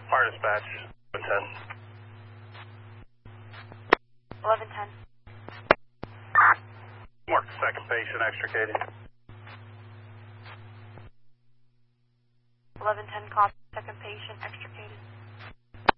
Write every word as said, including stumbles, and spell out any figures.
Fire dispatch, eleven ten. eleven ten. Mark the second patient extricated. eleven ten, copy. Second patient extricated.